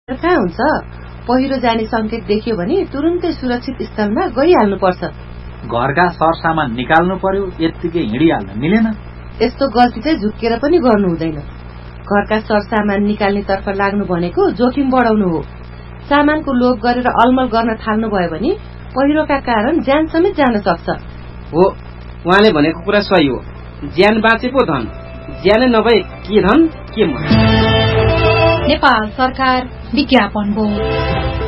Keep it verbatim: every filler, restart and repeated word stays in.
कहाँ हुन्छ? पहिरो जाने संकेत देखियो भने तुरुन्तै सुरक्षित स्थलमा गइहाल्नुपर्छ। घरका सरसामान निकाल्नु पर्यो, यत्तिकै हिँडिहाल्न मिलेन। यस्तो गल्ती चाहिँ झुक्केर पनि गर्नु हुँदैन। घरका सरसामान निकाल्नेतर्फ लाग्नु भनेको जोखिम बढाउनु हो। सामानको लोभ गरेर अलमल गर्न थाल्नु भयो भने पहिरोका कारण ज्यान समेत जान सक्छ। हो, उहाँले भनेको कुरा सही हो। ज्यान बाँचे पो धन, ज्यानै नभए के धन के मन। नेपाल सरकार विज्ञापन बोर्ड।